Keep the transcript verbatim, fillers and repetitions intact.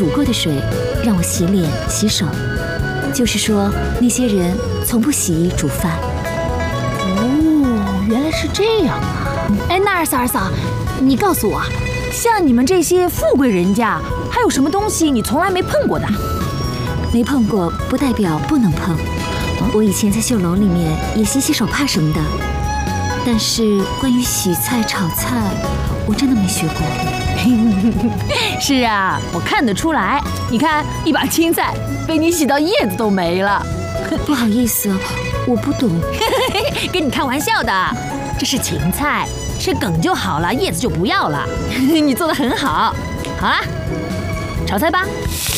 煮过的水让我洗脸洗手，就是说那些人从不洗衣煮饭。 哦，原来是这样啊！哎，那二嫂二嫂，你告诉我，像你们这些富贵人家，还有什么东西你从来没碰过的？ 没碰过不代表不能碰。我以前在绣楼里面也洗洗手帕什么的，但是关于洗菜炒菜，我真的没学过。 是啊，我看得出来。你看，一把青菜被你洗到叶子都没了。 不好意思，我不懂。 跟你开玩笑的，这是芹菜，吃梗就好了，叶子就不要了。你做得很好。好啦，炒菜吧。